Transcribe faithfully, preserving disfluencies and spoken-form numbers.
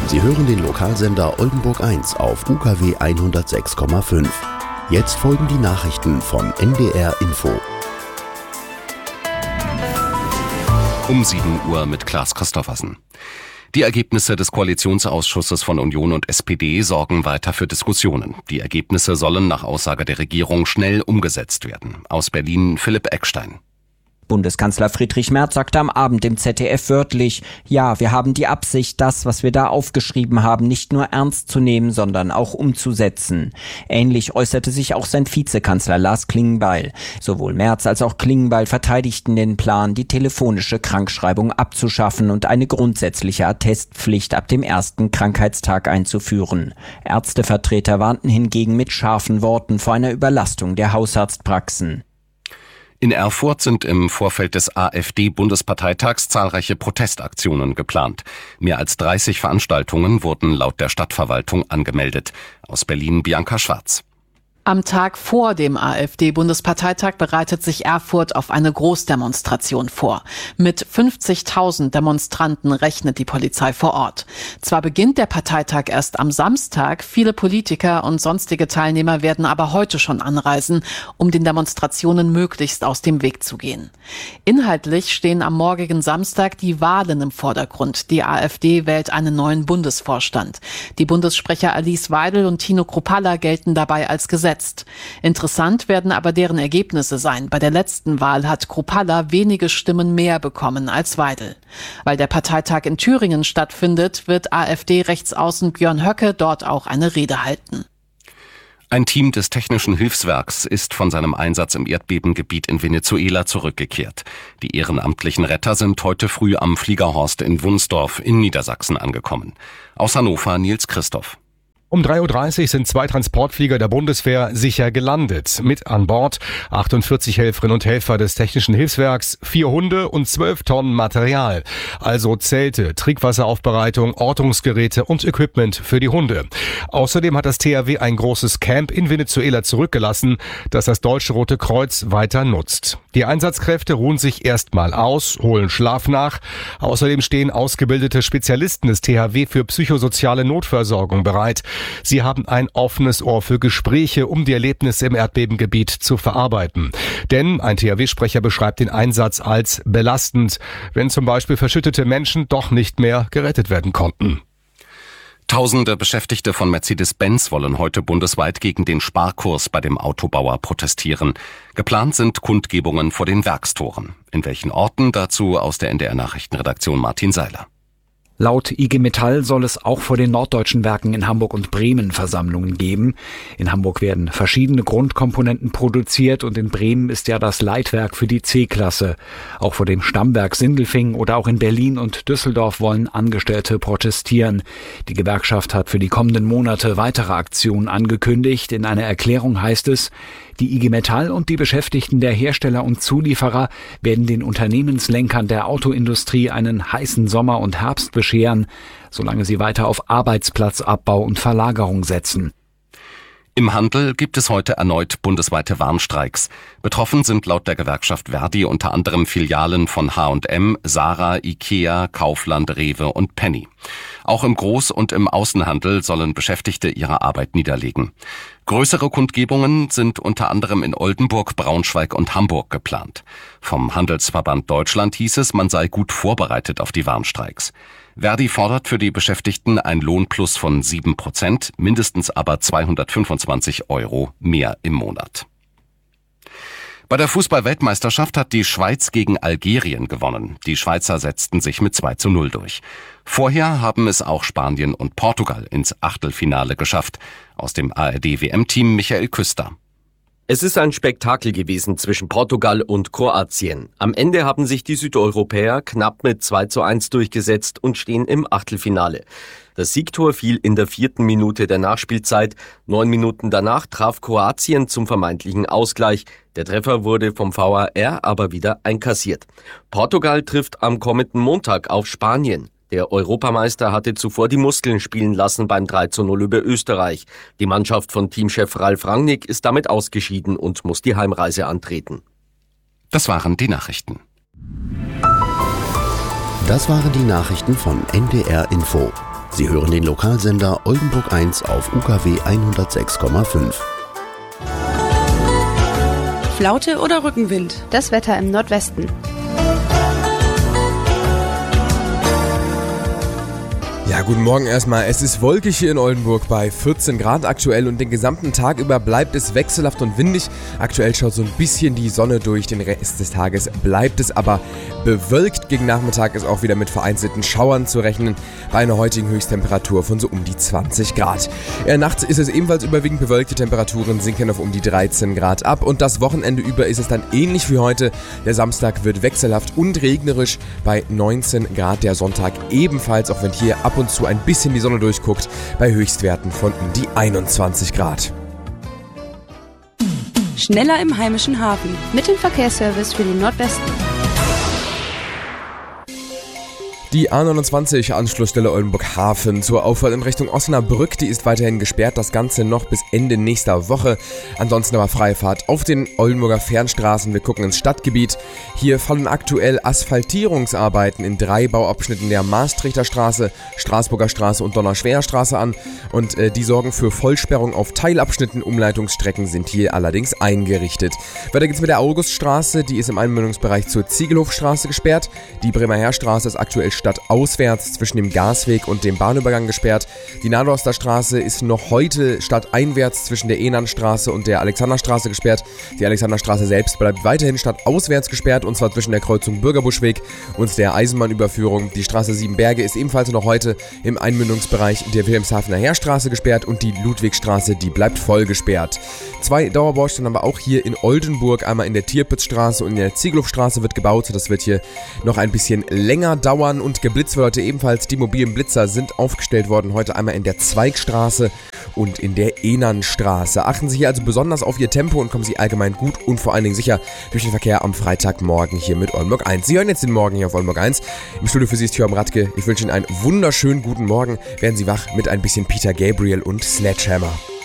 Sie hören den Lokalsender Oldenburg eins auf U K W hundertsechs Komma fünf. Jetzt folgen die Nachrichten von N D R Info. Um sieben Uhr mit Klaas Christoffersen. Die Ergebnisse des Koalitionsausschusses von Union und S P D sorgen weiter für Diskussionen. Die Ergebnisse sollen nach Aussage der Regierung schnell umgesetzt werden. Aus Berlin Philipp Eckstein. Bundeskanzler Friedrich Merz sagte am Abend im Z D F wörtlich, ja, wir haben die Absicht, das, was wir da aufgeschrieben haben, nicht nur ernst zu nehmen, sondern auch umzusetzen. Ähnlich äußerte sich auch sein Vizekanzler Lars Klingbeil. Sowohl Merz als auch Klingbeil verteidigten den Plan, die telefonische Krankschreibung abzuschaffen und eine grundsätzliche Attestpflicht ab dem ersten Krankheitstag einzuführen. Ärztevertreter warnten hingegen mit scharfen Worten vor einer Überlastung der Hausarztpraxen. In Erfurt sind im Vorfeld des AfD-Bundesparteitags zahlreiche Protestaktionen geplant. Mehr als dreißig Veranstaltungen wurden laut der Stadtverwaltung angemeldet. Aus Berlin Bianca Schwarz. Am Tag vor dem AfD-Bundesparteitag bereitet sich Erfurt auf eine Großdemonstration vor. Mit fünfzigtausend Demonstranten rechnet die Polizei vor Ort. Zwar beginnt der Parteitag erst am Samstag, viele Politiker und sonstige Teilnehmer werden aber heute schon anreisen, um den Demonstrationen möglichst aus dem Weg zu gehen. Inhaltlich stehen am morgigen Samstag die Wahlen im Vordergrund. Die AfD wählt einen neuen Bundesvorstand. Die Bundessprecher Alice Weidel und Tino Kruppalla gelten dabei als Gesetz. Interessant werden aber deren Ergebnisse sein. Bei der letzten Wahl hat Kruppalla wenige Stimmen mehr bekommen als Weidel. Weil der Parteitag in Thüringen stattfindet, wird AfD-Rechtsaußen Björn Höcke dort auch eine Rede halten. Ein Team des Technischen Hilfswerks ist von seinem Einsatz im Erdbebengebiet in Venezuela zurückgekehrt. Die ehrenamtlichen Retter sind heute früh am Fliegerhorst in Wunsdorf in Niedersachsen angekommen. Aus Hannover Nils Christoph. Um drei Uhr dreißig sind zwei Transportflieger der Bundeswehr sicher gelandet. Mit an Bord achtundvierzig Helferinnen und Helfer des Technischen Hilfswerks, vier Hunde und zwölf Tonnen Material. Also Zelte, Trinkwasseraufbereitung, Ortungsgeräte und Equipment für die Hunde. Außerdem hat das T H W ein großes Camp in Venezuela zurückgelassen, das das Deutsche Rote Kreuz weiter nutzt. Die Einsatzkräfte ruhen sich erstmal aus, holen Schlaf nach. Außerdem stehen ausgebildete Spezialisten des T H W für psychosoziale Notversorgung bereit. Sie haben ein offenes Ohr für Gespräche, um die Erlebnisse im Erdbebengebiet zu verarbeiten. Denn ein T H W-Sprecher beschreibt den Einsatz als belastend, wenn zum Beispiel verschüttete Menschen doch nicht mehr gerettet werden konnten. Tausende Beschäftigte von Mercedes-Benz wollen heute bundesweit gegen den Sparkurs bei dem Autobauer protestieren. Geplant sind Kundgebungen vor den Werkstoren. In welchen Orten? Dazu aus der N D R-Nachrichtenredaktion Martin Seiler. Laut I G Metall soll es auch vor den norddeutschen Werken in Hamburg und Bremen Versammlungen geben. In Hamburg werden verschiedene Grundkomponenten produziert und in Bremen ist ja das Leitwerk für die C-Klasse. Auch vor dem Stammwerk Sindelfingen oder auch in Berlin und Düsseldorf wollen Angestellte protestieren. Die Gewerkschaft hat für die kommenden Monate weitere Aktionen angekündigt. In einer Erklärung heißt es, die I G Metall und die Beschäftigten der Hersteller und Zulieferer werden den Unternehmenslenkern der Autoindustrie einen heißen Sommer und Herbst bescheren, solange sie weiter auf Arbeitsplatzabbau und Verlagerung setzen. Im Handel gibt es heute erneut bundesweite Warnstreiks. Betroffen sind laut der Gewerkschaft Verdi unter anderem Filialen von H und M, Zara, Ikea, Kaufland, Rewe und Penny. Auch im Groß- und im Außenhandel sollen Beschäftigte ihre Arbeit niederlegen. Größere Kundgebungen sind unter anderem in Oldenburg, Braunschweig und Hamburg geplant. Vom Handelsverband Deutschland hieß es, man sei gut vorbereitet auf die Warnstreiks. Verdi fordert für die Beschäftigten ein Lohnplus von sieben Prozent, mindestens aber zweihundertfünfundzwanzig Euro mehr im Monat. Bei der Fußball-Weltmeisterschaft hat die Schweiz gegen Algerien gewonnen. Die Schweizer setzten sich mit zwei zu null durch. Vorher haben es auch Spanien und Portugal ins Achtelfinale geschafft. Aus dem A R D-W M-Team Michael Küster. Es ist ein Spektakel gewesen zwischen Portugal und Kroatien. Am Ende haben sich die Südeuropäer knapp mit zwei zu eins durchgesetzt und stehen im Achtelfinale. Das Siegtor fiel in der vierten Minute der Nachspielzeit. Neun Minuten danach traf Kroatien zum vermeintlichen Ausgleich. Der Treffer wurde vom V A R aber wieder einkassiert. Portugal trifft am kommenden Montag auf Spanien. Der Europameister hatte zuvor die Muskeln spielen lassen beim drei zu null über Österreich. Die Mannschaft von Teamchef Ralf Rangnick ist damit ausgeschieden und muss die Heimreise antreten. Das waren die Nachrichten. Das waren die Nachrichten von N D R Info. Sie hören den Lokalsender Oldenburg eins auf U K W hundertsechs Komma fünf. Flaute oder Rückenwind? Das Wetter im Nordwesten. Ja, guten Morgen erstmal. Es ist wolkig hier in Oldenburg bei vierzehn Grad aktuell und den gesamten Tag über bleibt es wechselhaft und windig. Aktuell schaut so ein bisschen die Sonne durch, den Rest des Tages bleibt es aber bewölkt. Gegen Nachmittag ist auch wieder mit vereinzelten Schauern zu rechnen, bei einer heutigen Höchsttemperatur von so um die zwanzig Grad. Ja, nachts ist es ebenfalls überwiegend bewölkt, die Temperaturen sinken auf um die dreizehn Grad ab und das Wochenende über ist es dann ähnlich wie heute. Der Samstag wird wechselhaft und regnerisch bei neunzehn Grad, der Sonntag ebenfalls, auch wenn hier ab und zu ein bisschen die Sonne durchguckt, bei Höchstwerten von um die einundzwanzig Grad. Schneller im heimischen Hafen. Mit dem Verkehrsservice für den Nordwesten. Die A neunundzwanzig Anschlussstelle Oldenburg Hafen zur Auffahrt in Richtung Osnabrück, die ist weiterhin gesperrt, das Ganze noch bis Ende nächster Woche. Ansonsten aber freie Fahrt auf den Oldenburger Fernstraßen. Wir gucken ins Stadtgebiet. Hier fallen aktuell Asphaltierungsarbeiten in drei Bauabschnitten der Maastrichter Straße, Straßburger Straße und Donnerschwer Straße an und äh, die sorgen für Vollsperrung auf Teilabschnitten. Umleitungsstrecken sind hier allerdings eingerichtet. Weiter geht's mit der Auguststraße, die ist im Einmündungsbereich zur Ziegelhofstraße gesperrt. Die Bremer Heerstraße ist aktuell stadtauswärts zwischen dem Gasweg und dem Bahnübergang gesperrt. Die Nadorster Straße ist noch heute stadteinwärts zwischen der Enanstraße und der Alexanderstraße gesperrt. Die Alexanderstraße selbst bleibt weiterhin stadtauswärts gesperrt und zwar zwischen der Kreuzung Bürgerbuschweg und der Eisenbahnüberführung. Die Straße Siebenberge ist ebenfalls noch heute im Einmündungsbereich der Wilhelmshavener Heerstraße gesperrt und die Ludwigstraße, die bleibt voll gesperrt. Zwei Dauerbaustellen haben wir auch hier in Oldenburg, einmal in der Tierpitzstraße und in der Ziegelhofstraße wird gebaut. Das wird hier noch ein bisschen länger dauern. Und geblitzt wird heute ebenfalls. Die mobilen Blitzer sind aufgestellt worden, heute einmal in der Zweigstraße und in der Enanstraße. Achten Sie hier also besonders auf Ihr Tempo und kommen Sie allgemein gut und vor allen Dingen sicher durch den Verkehr am Freitagmorgen hier mit Oldenburg eins. Sie hören jetzt den Morgen hier auf Oldenburg eins. Im Studio für Sie ist Thürm Radke. Ich wünsche Ihnen einen wunderschönen guten Morgen. Werden Sie wach mit ein bisschen Peter Gabriel und Sledgehammer.